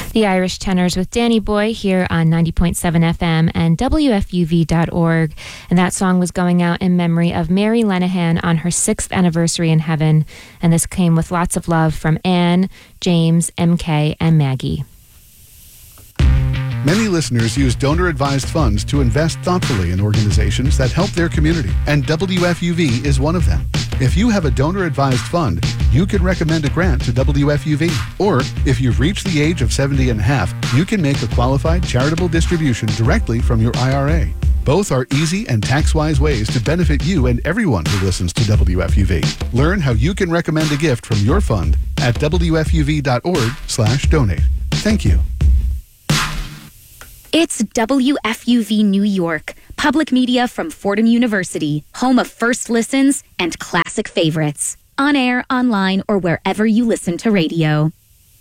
The Irish Tenors with Danny Boy here on 90.7 FM and WFUV.org. And that song was going out in memory of Mary Lenihan on her 6th anniversary in heaven. And this came with lots of love from Anne, James, MK, and Maggie. Many listeners use donor-advised funds to invest thoughtfully in organizations that help their community, and WFUV is one of them. If you have a donor-advised fund, you can recommend a grant to WFUV. Or, if you've reached the age of 70 and a half, you can make a qualified charitable distribution directly from your IRA. Both are easy and tax-wise ways to benefit you and everyone who listens to WFUV. Learn how you can recommend a gift from your fund at WFUV.org/donate. Thank you. It's WFUV New York, public media from Fordham University, home of first listens and classic favorites. On air, online, or wherever you listen to radio.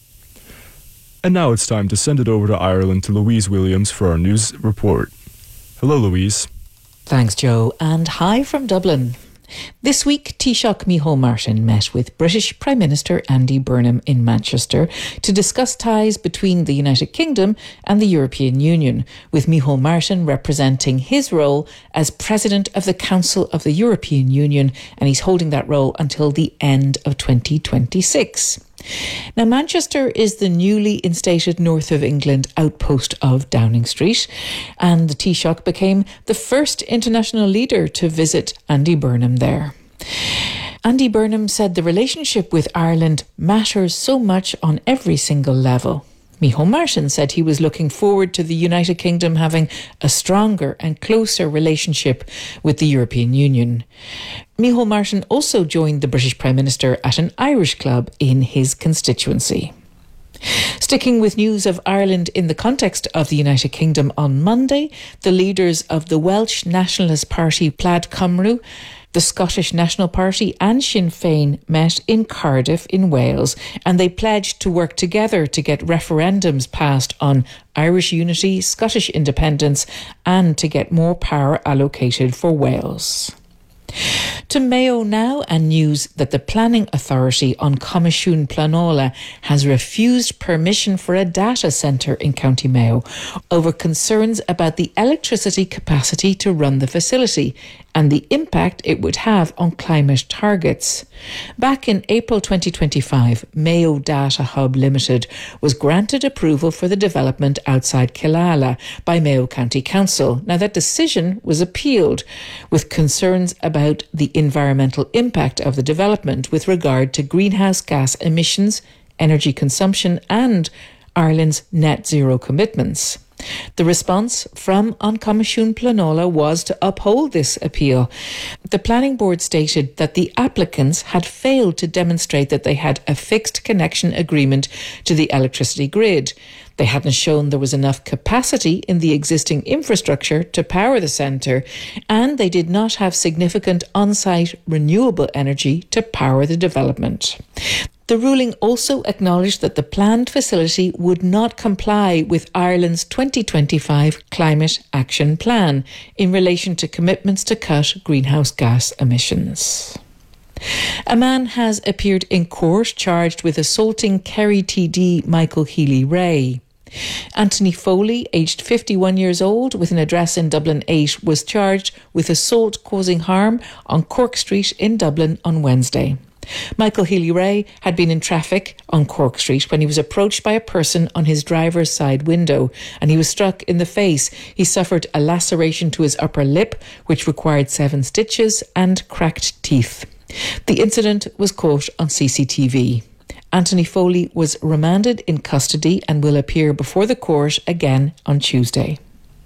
And now it's time to send it over to Ireland to Louise Williams for our news report. Hello, Louise. Thanks, Joe, and hi from Dublin. This week, Taoiseach Micheál Martin met with British Prime Minister Andy Burnham in Manchester to discuss ties between the United Kingdom and the European Union, with Micheál Martin representing his role as President of the Council of the European Union, and he's holding that role until the end of 2026. Now, Manchester is the newly instated North of England outpost of Downing Street, and the Taoiseach became the first international leader to visit Andy Burnham there. Andy Burnham said the relationship with Ireland matters so much on every single level. Micheál Martin said he was looking forward to the United Kingdom having a stronger and closer relationship with the European Union. Micheál Martin also joined the British Prime Minister at an Irish club in his constituency. Sticking with news of Ireland in the context of the United Kingdom, on Monday, the leaders of the Welsh Nationalist Party Plaid Cymru, the Scottish National Party and Sinn Féin met in Cardiff in Wales, and they pledged to work together to get referendums passed on Irish unity, Scottish independence, and to get more power allocated for Wales. To Mayo now, and news that the planning authority on Comishún Pleanála has refused permission for a data centre in County Mayo over concerns about the electricity capacity to run the facility and the impact it would have on climate targets. Back in April 2025, Mayo Data Hub Limited was granted approval for the development outside Killala by Mayo County Council. Now, that decision was appealed, with concerns about the environmental impact of the development with regard to greenhouse gas emissions, energy consumption and Ireland's net zero commitments. The response from An Comisiún Pleanála was to uphold this appeal. The planning board stated that the applicants had failed to demonstrate that they had a fixed connection agreement to the electricity grid. They hadn't shown there was enough capacity in the existing infrastructure to power the centre, and they did not have significant on-site renewable energy to power the development. The ruling also acknowledged that the planned facility would not comply with Ireland's 2025 Climate Action Plan in relation to commitments to cut greenhouse gas emissions. A man has appeared in court charged with assaulting Kerry TD Michael Healy-Rae. Anthony Foley, aged 51 years old, with an address in Dublin 8, was charged with assault causing harm on Cork Street in Dublin on Wednesday. Michael Healy-Rae had been in traffic on Cork Street when he was approached by a person on his driver's side window, and he was struck in the face. He suffered a laceration to his upper lip, which required 7 stitches, and cracked teeth. The incident was caught on CCTV. Anthony Foley was remanded in custody and will appear before the court again on Tuesday.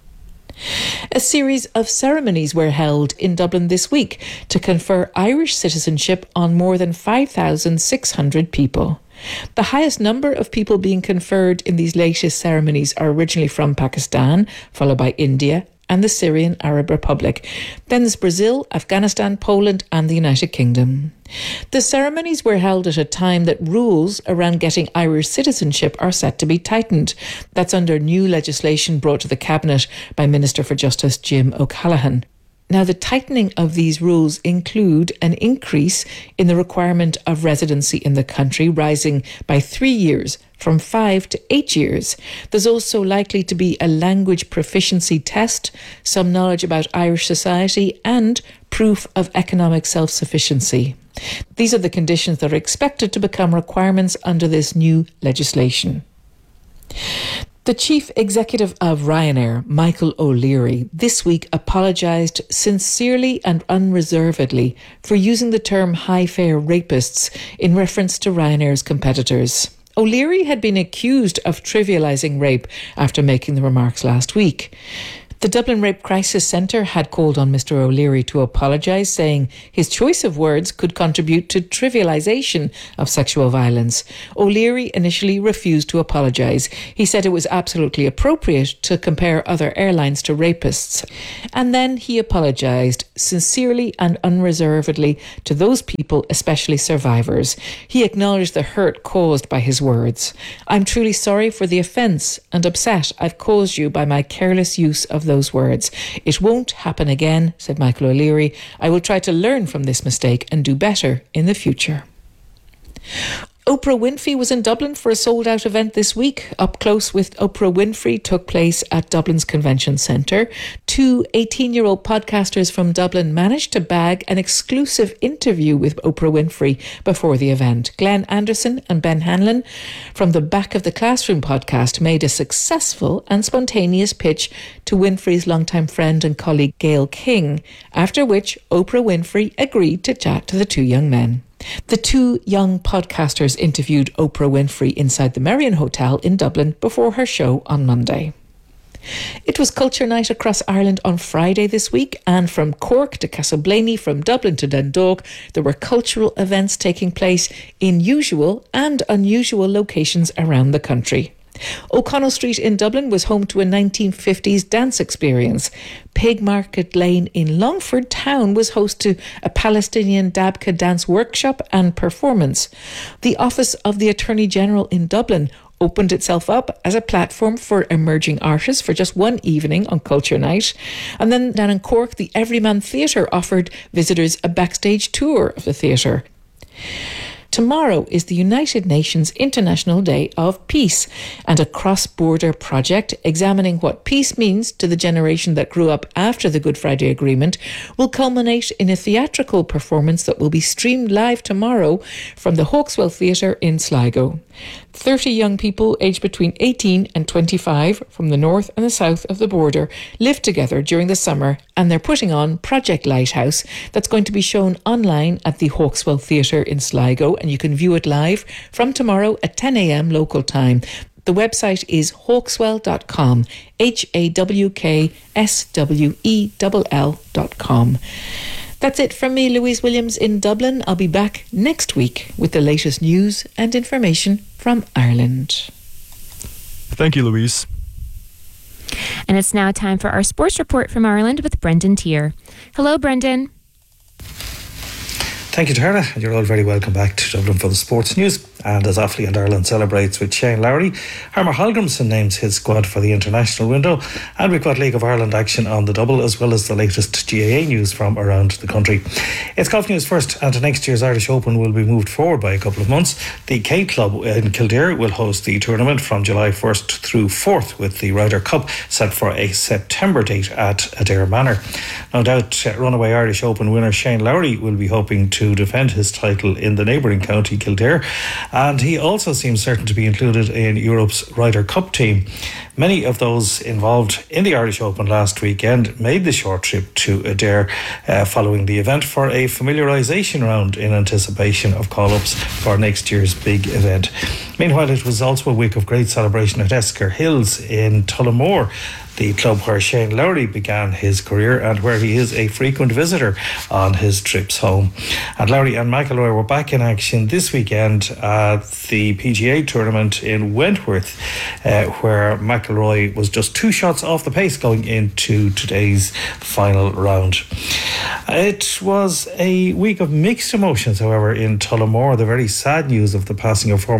A series of ceremonies were held in Dublin this week to confer Irish citizenship on more than 5,600 people. The highest number of people being conferred in these latest ceremonies are originally from Pakistan, followed by India and the Syrian Arab Republic. Then there's Brazil, Afghanistan, Poland and the United Kingdom. The ceremonies were held at a time that rules around getting Irish citizenship are set to be tightened. That's under new legislation brought to the Cabinet by Minister for Justice Jim O'Callaghan. Now, the tightening of these rules include an increase in the requirement of residency in the country, rising by 3 years from 5 to 8 years. There's also likely to be a language proficiency test, some knowledge about Irish society, and proof of economic self-sufficiency. These are the conditions that are expected to become requirements under this new legislation. The chief executive of Ryanair, Michael O'Leary, this week apologised sincerely and unreservedly for using the term high-fare rapists in reference to Ryanair's competitors. O'Leary had been accused of trivialising rape after making the remarks last week. The Dublin Rape Crisis Centre had called on Mr O'Leary to apologise, saying his choice of words could contribute to trivialisation of sexual violence. O'Leary initially refused to apologise. He said it was absolutely appropriate to compare other airlines to rapists. And then he apologised sincerely and unreservedly to those people, especially survivors. He acknowledged the hurt caused by his words. "I'm truly sorry for the offence and upset I've caused you by my careless use of those words. It won't happen again," said Michael O'Leary. "I will try to learn from this mistake and do better in the future." Oprah Winfrey was in Dublin for a sold-out event this week. Up Close with Oprah Winfrey took place at Dublin's Convention Centre. Two 18-year-old podcasters from Dublin managed to bag an exclusive interview with Oprah Winfrey before the event. Glenn Anderson and Ben Hanlon from the Back of the Classroom podcast made a successful and spontaneous pitch to Winfrey's longtime friend and colleague Gayle King, after which Oprah Winfrey agreed to chat to the two young men. The two young podcasters interviewed Oprah Winfrey inside the Merrion Hotel in Dublin before her show on Monday. It was Culture Night across Ireland on Friday this week, and from Cork to Castleblaney, from Dublin to Dundalk, there were cultural events taking place in usual and unusual locations around the country. O'Connell Street in Dublin was home to a 1950s dance experience. Pig Market Lane in Longford Town was host to a Palestinian Dabka dance workshop and performance. The Office of the Attorney General in Dublin opened itself up as a platform for emerging artists for just one evening on Culture Night. And then down in Cork, the Everyman Theatre offered visitors a backstage tour of the theatre. Tomorrow is the United Nations International Day of Peace, and a cross-border project examining what peace means to the generation that grew up after the Good Friday Agreement will culminate in a theatrical performance that will be streamed live tomorrow from the Hawkswell Theatre in Sligo. 30 young people aged between 18 and 25 from the north and the south of the border live together during the summer, and they're putting on Project Lighthouse that's going to be shown online at the Hawkswell Theatre in Sligo, and you can view it live from tomorrow at 10 a.m. local time. The website is hawkswell.com, HAWKSWELL.com. That's it from me, Louise Williams in Dublin. I'll be back next week with the latest news and information from Ireland. Thank you, Louise. And it's now time for our sports report from Ireland with Brendan Tier. Hello, Brendan. Thank you, Tara, and you're all very welcome back to Dublin for the sports news. And as Offaly and Ireland celebrates with Shane Lowry, Harmer Holgrimson names his squad for the international window, and we've got League of Ireland action on the double, as well as the latest GAA news from around the country. It's golf news first, and next year's Irish Open will be moved forward by a couple of months. The K Club in Kildare will host the tournament from July 1st through 4th, with the Ryder Cup set for a September date at Adare Manor. No doubt runaway Irish Open winner Shane Lowry will be hoping to defend his title in the neighbouring county Kildare, and he also seems certain to be included in Europe's Ryder Cup team. Many of those involved in the Irish Open last weekend made the short trip to Adare following the event for a familiarisation round in anticipation of call-ups for next year's big event. Meanwhile, it was also a week of great celebration at Esker Hills in Tullamore, the club where Shane Lowry began his career and where he is a frequent visitor on his trips home. And Lowry and McIlroy were back in action this weekend at the PGA tournament in Wentworth, where McIlroy was just 2 shots off the pace going into today's final round. It was a week of mixed emotions, however, in Tullamore. The very sad news of the passing of former Offaly hurler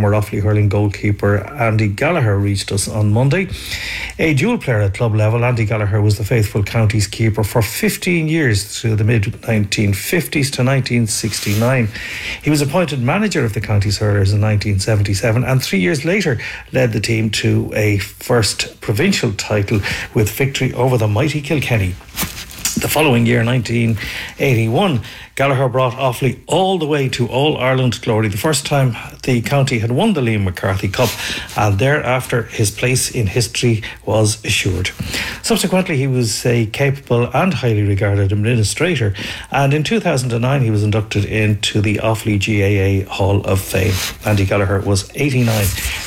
hurling goalkeeper Andy Gallagher reached us on Monday. A dual player at club level, Andy Gallagher was the faithful county's keeper for 15 years through the mid-1950s to 1969. He was appointed manager of the county's hurlers in 1977 and 3 years later led the team to a first provincial title with victory over the mighty Kilkenny. The following year, 1981, Gallagher brought Offaly all the way to All-Ireland glory, the first time the county had won the Liam McCarthy Cup, and thereafter his place in history was assured. Subsequently, he was a capable and highly regarded administrator, and in 2009 he was inducted into the Offaly GAA Hall of Fame. Andy Gallagher was 89.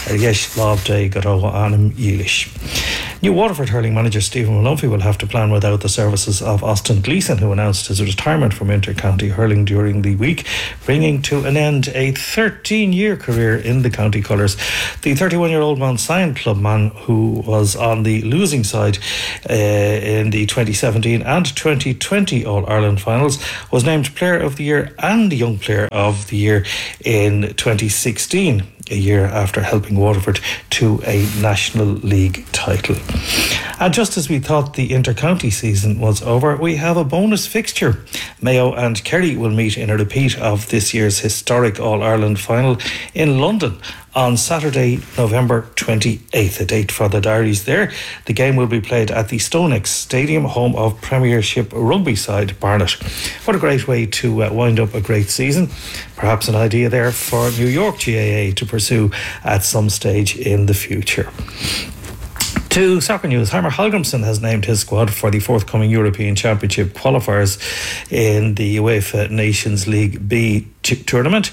New Waterford hurling manager Stephen Mullumphy will have to plan without the services of Austin Gleeson, who announced his retirement from inter-county hurling during the week, bringing to an end a 13-year career in the county colours. The 31-year-old Mount Sion club man, who was on the losing side in the 2017 and 2020 All-Ireland finals, was named Player of the Year and Young Player of the Year in 2016. A year after helping Waterford to a National League title. And just as we thought the inter-county season was over, we have a bonus fixture. Mayo and Kerry will meet in a repeat of this year's historic All-Ireland final in London on Saturday, November 28th, a date for the diaries there. The game will be played at the Stonex Stadium, home of Premiership rugby side Barnet. What a great way to wind up a great season. Perhaps an idea there for New York GAA to pursue at some stage in the future. To soccer news, Heimer Hallgrímsson has named his squad for the forthcoming European Championship qualifiers in the UEFA Nations League B tournament.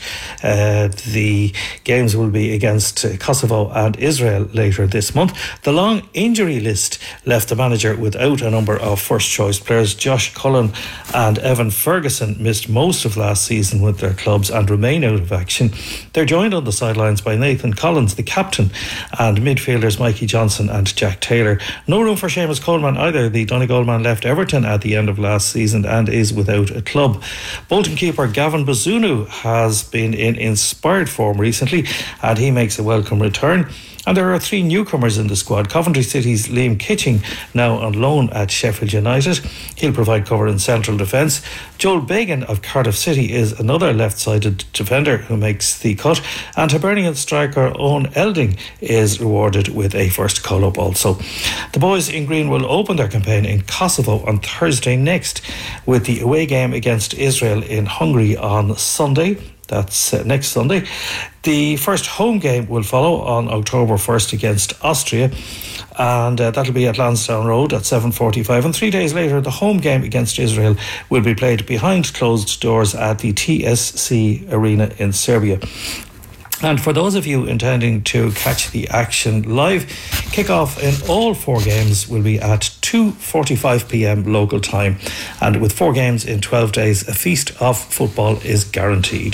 The games will be against Kosovo and Israel later this month. The long injury list left the manager without a number of first choice players. Josh Cullen and Evan Ferguson missed most of last season with their clubs and remain out of action. They're joined on the sidelines by Nathan Collins, the captain, and midfielders Mikey Johnson and Jack Taylor. No room for Seamus Coleman either. The Donegal man left Everton at the end of last season and is without a club. Bolton keeper Gavin Bazunu has been in inspired form recently, and he makes a welcome return. And there are three newcomers in the squad. Coventry City's Liam Kitching, now on loan at Sheffield United. He'll provide cover in central defence. Joel Bagan of Cardiff City is another left-sided defender who makes the cut. And Hibernian striker Owen Elding is rewarded with a first call-up also. The boys in green will open their campaign in Kosovo on Thursday next, with the away game against Israel in Hungary on Sunday. That's next Sunday. The first home game will follow on October 1st against Austria, and that'll be at Lansdowne Road at 7:45. And 3 days later, the home game against Israel will be played behind closed doors at the TSC Arena in Serbia. And for those of you intending to catch the action live, kick-off in all four games will be at 2:45 p.m. local time. And with 4 games in 12 days, a feast of football is guaranteed.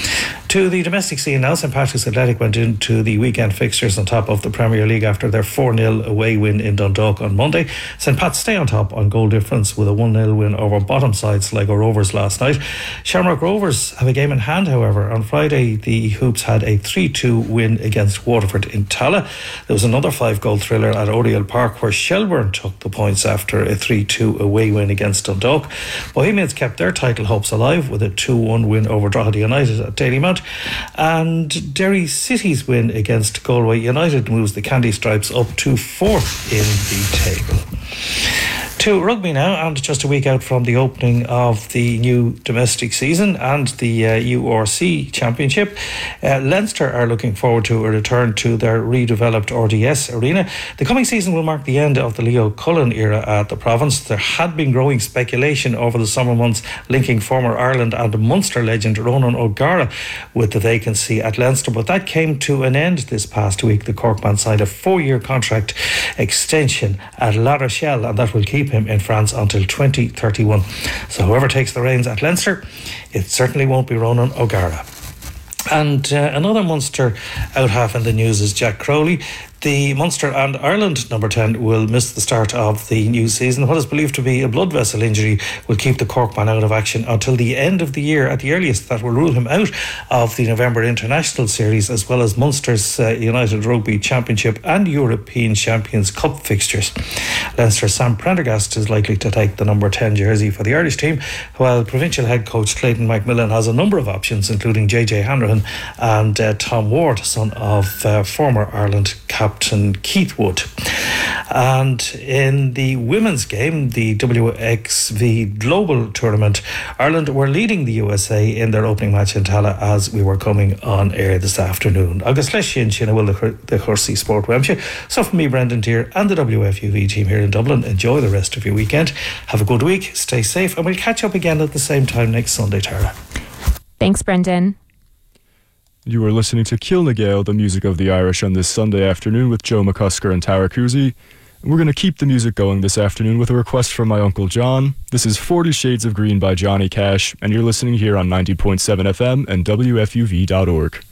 To the domestic scene now, St Patrick's Athletic went into the weekend fixtures on top of the Premier League after their 4-0 away win in Dundalk on Monday. St Pat's stay on top on goal difference with a 1-0 win over bottom side Sligo Rovers last night. Shamrock Rovers have a game in hand, however. On Friday, the Hoops had a 3-2 win against Waterford in Tala. There was another 5-goal thriller at Oriel Park where Shelbourne took the points after a 3-2 away win against Dundalk. Bohemians kept their title hopes alive with a 2-1 win over Drogheda United at Dalymount. And Derry City's win against Galway United moves the Candy Stripes up to 4th in the table. To rugby now, and just a week out from the opening of the new domestic season and the URC Championship, Leinster are looking forward to a return to their redeveloped RDS arena. The coming season will mark the end of the Leo Cullen era at the province. There had been growing speculation over the summer months linking former Ireland and Munster legend Ronan O'Gara with the vacancy at Leinster, but that came to an end this past week. The Corkman signed a 4-year contract extension at La Rochelle, and that will keep him in France until 2031. So whoever takes the reins at Leinster, it certainly won't be Ronan O'Gara. And another Munster out half in the news is Jack Crowley. The Munster and Ireland number 10 will miss the start of the new season. What is believed to be a blood vessel injury will keep the Cork man out of action until the end of the year at the earliest. That will rule him out of the November International Series, as well as Munster's United Rugby Championship and European Champions Cup fixtures. Leinster's Sam Prendergast is likely to take the number 10 jersey for the Irish team, while provincial head coach Clayton McMillan has a number of options, including JJ Hanrahan and Tom Ward, son of former Ireland captain Keith Wood. And in the women's game, the WXV Global Tournament, Ireland were leading the USA in their opening match in Tala as we were coming on air this afternoon. Agus leis sin bhfuil the Chorsaí Sport Webse. So from me, Brendan Tier, and the WFUV team here in Dublin, enjoy the rest of your weekend. Have a good week, stay safe, and we'll catch up again at the same time next Sunday, Tara. Thanks, Brendan. You are listening to Kilna Gael, the music of the Irish, on this Sunday afternoon with Joe McCusker and Tara Cousy. We're going to keep the music going this afternoon with a request from my Uncle John. This is 40 Shades of Green by Johnny Cash, and you're listening here on 90.7 FM and WFUV.org.